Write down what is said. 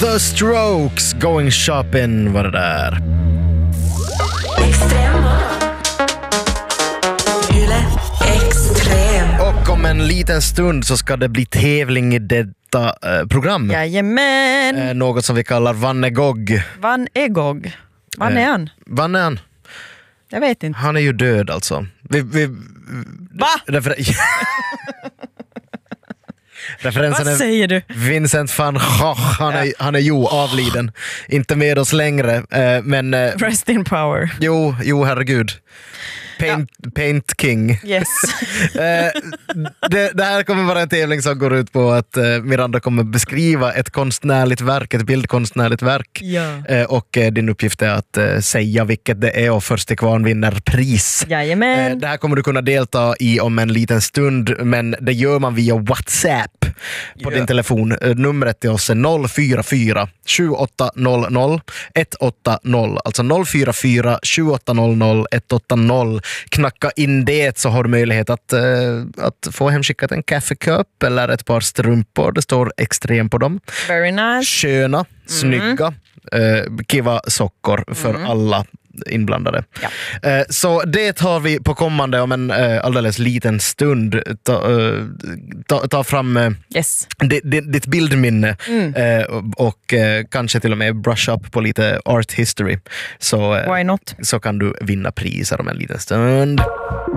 The Strokes, Going Shopping var det där. Och om en liten stund så ska det bli tävling i detta program. Jajamän. Något som vi kallar Vannegog. Vannegog. Vann är han? Vann är han? Jag vet inte. Han är ju död alltså. Va? Referensen Vad säger du? Vincent van Gogh, han är ju avliden. Inte med oss längre, men... Rest in power. Jo, herregud. Paint King. Yes. Det här kommer vara en tävling som går ut på att Miranda kommer beskriva ett konstnärligt verk, ett bildkonstnärligt verk. Ja. Och din uppgift är att säga vilket det är och först till kvarn vinner pris. Jajamän. Det här kommer du kunna delta i om en liten stund, men det gör man via WhatsApp på din telefon. Numret till oss är 044 7800 180, alltså 044 7800 180. Knacka in det så har du möjlighet att få hemskickat en kaffekopp eller ett par strumpor. Det står extrem på dem. Very nice. Sköna, snygga, kiva sockor för alla inblandade. Ja. Så det har vi på kommande om en alldeles liten stund. Ta fram Yes. ditt bildminne och kanske till och med brush up på lite art history. Why not? Så kan du vinna priser om en liten stund.